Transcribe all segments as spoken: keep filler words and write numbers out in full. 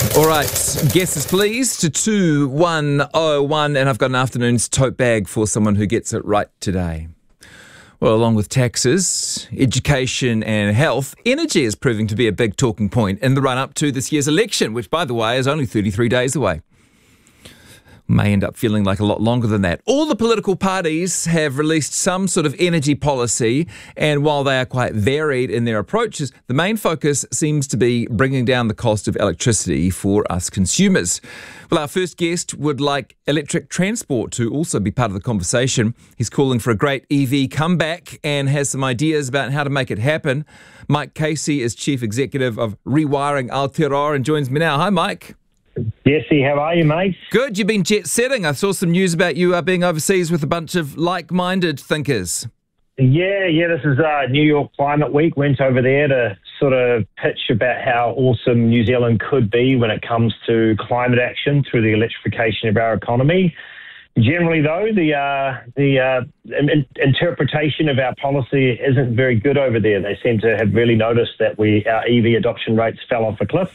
All right, guesses please to two one oh one, and I've got an afternoon's tote bag for someone who gets it right today. Well, along with taxes, education and health, energy is proving to be a big talking point in the run-up to this year's election, which, by the way, is only thirty-three days away. May end up feeling like a lot longer than that. All the political parties have released some sort of energy policy, and while they are quite varied in their approaches, the main focus seems to be bringing down the cost of electricity for us consumers. Well, our first guest would like electric transport to also be part of the conversation. He's calling for a great E V comeback and has some ideas about how to make it happen. Mike Casey is Chief Executive of Rewiring Aotearoa and joins me now. Hi, Mike. Jesse, how are you, mate? Good. You've been jet setting. I saw some news about you uh, being overseas with a bunch of like-minded thinkers. Yeah, yeah, this is uh, New York Climate Week. Went over there to sort of pitch about how awesome New Zealand could be when it comes to climate action through the electrification of our economy. Generally, though, the uh, the uh, in- interpretation of our policy isn't very good over there. They seem to have really noticed that we our E V adoption rates fell off a cliff.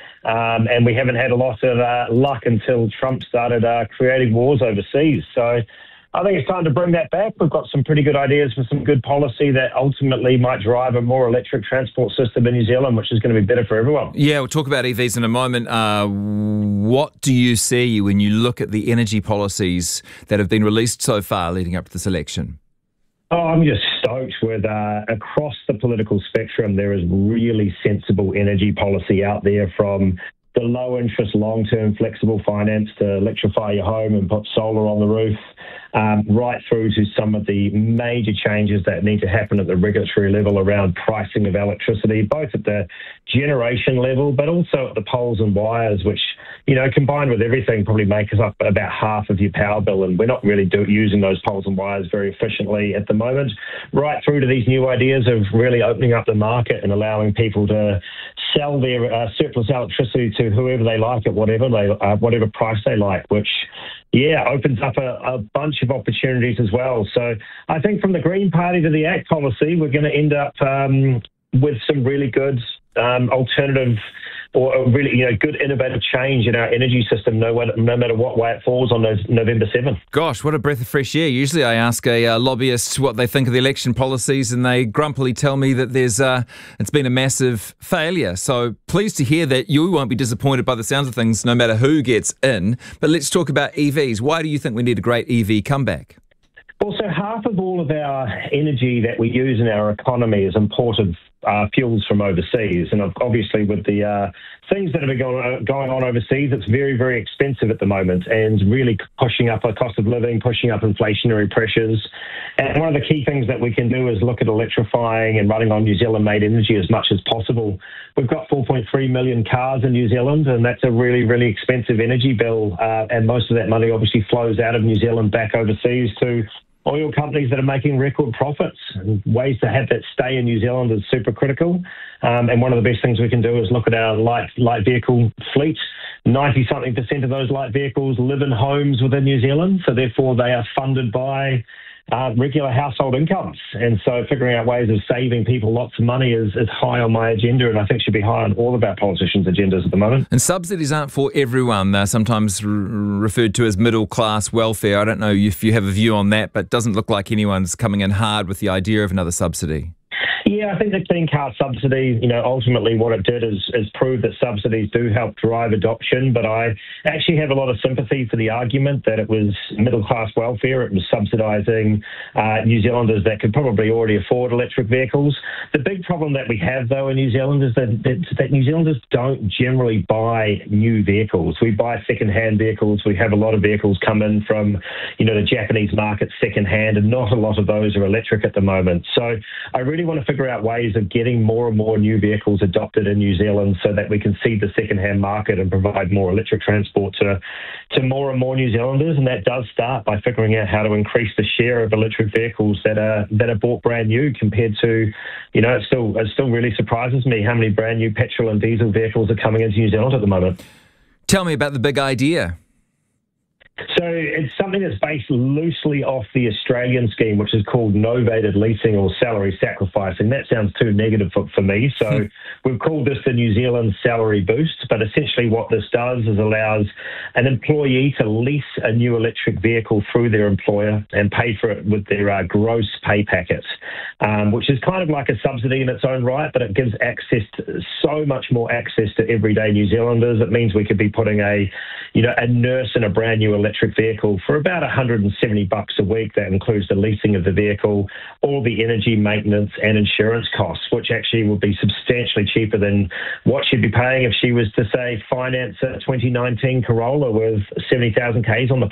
Um, and we haven't had a lot of uh, luck until Trump started uh, creating wars overseas. So I think it's time to bring that back. We've got some pretty good ideas for some good policy that ultimately might drive a more electric transport system in New Zealand, which is going to be better for everyone. Yeah, we'll talk about E Vs in a moment. Uh, what do you see when you look at the energy policies that have been released so far leading up to this election? Oh, I'm just stoked with uh, across the political spectrum, there is really sensible energy policy out there, from the low interest, long-term flexible finance to electrify your home and put solar on the roof, um, right through to some of the major changes that need to happen at the regulatory level around pricing of electricity, both at the generation level, but also at the poles and wires, which, you know, combined with everything, probably make us up about half of your power bill. And we're not really do, using those poles and wires very efficiently at the moment, right through to these new ideas of really opening up the market and allowing people to sell their uh, surplus electricity to whoever they like at whatever they uh, whatever price they like, which, yeah, opens up a, a bunch of opportunities as well. So I think from the Green Party to the ACT policy, we're going to end up um, with some really good um, alternative or really, you know, good innovative change in our energy system, no, no matter what way it falls on those November seventh. Gosh, what a breath of fresh air. Usually I ask a uh, lobbyist what they think of the election policies, and they grumpily tell me that there's uh, it's been a massive failure. So pleased to hear that you won't be disappointed by the sounds of things, no matter who gets in. But let's talk about E Vs. Why do you think we need a great E V comeback? Well, so half of all of our energy that we use in our economy is imported uh, fuels from overseas. And obviously with the uh, things that have been going, going on overseas, it's very, very expensive at the moment and really pushing up our cost of living, pushing up inflationary pressures. And one of the key things that we can do is look at electrifying and running on New Zealand-made energy as much as possible. We've got four point three million cars in New Zealand, and that's a really, really expensive energy bill. Uh, and most of that money obviously flows out of New Zealand back overseas to oil companies that are making record profits. And ways to have that stay in New Zealand is super critical. Um, and one of the best things we can do is look at our light light vehicle fleet. ninety something percent of those light vehicles live in homes within New Zealand, so therefore they are funded by uh, regular household incomes. And so figuring out ways of saving people lots of money is, is high on my agenda, and I think should be high on all of our politicians' agendas at the moment. And subsidies aren't for everyone. They're sometimes r- referred to as middle-class welfare. I don't know if you have a view on that, but it doesn't look like anyone's coming in hard with the idea of another subsidy. Yeah, I think the clean car subsidy, you know, ultimately what it did is, is prove that subsidies do help drive adoption. But I actually have a lot of sympathy for the argument that it was middle-class welfare. It was subsidising uh, New Zealanders that could probably already afford electric vehicles. The big problem that we have, though, in New Zealand is that, that, that New Zealanders don't generally buy new vehicles. We buy second-hand vehicles. We have a lot of vehicles come in from, you know, the Japanese market second-hand, and not a lot of those are electric at the moment. So I really want to figure out ways of getting more and more new vehicles adopted in New Zealand so that we can see the second-hand market and provide more electric transport to, to more and more New Zealanders. And that does start by figuring out how to increase the share of electric vehicles that are that are bought brand new compared to, you know, it still it still really surprises me how many brand new petrol and diesel vehicles are coming into New Zealand at the moment. Tell me about the big idea. So it's something that's based loosely off the Australian scheme, which is called novated leasing or salary sacrifice. And that sounds too negative for, for me. So we've called this the New Zealand salary boost. But essentially what this does is allows an employee to lease a new electric vehicle through their employer and pay for it with their uh, gross pay packet, um, which is kind of like a subsidy in its own right, but it gives access to so much more access to everyday New Zealanders. It means we could be putting a, you know, a nurse in a brand new electric vehicle for about one hundred seventy bucks a week. That includes the leasing of the vehicle, all the energy maintenance and insurance costs, which actually would be substantially cheaper than what she'd be paying if she was to, say, finance a twenty nineteen Corolla with seventy thousand kays on the